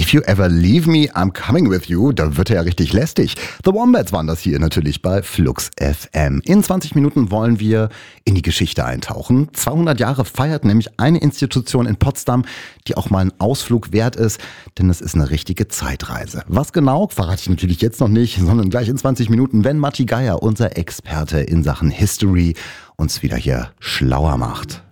If You Ever Leave Me, I'm Coming With You, da wird er ja richtig lästig. The Wombats waren das hier natürlich bei Flux FM. In 20 Minuten wollen wir in die Geschichte eintauchen. 200 Jahre feiert nämlich eine Institution in Potsdam, die auch mal einen Ausflug wert ist, denn es ist eine richtige Zeitreise. Was genau, verrate ich natürlich jetzt noch nicht, sondern gleich in 20 Minuten, wenn Matti Geier, unser Experte in Sachen History, uns wieder hier schlauer macht.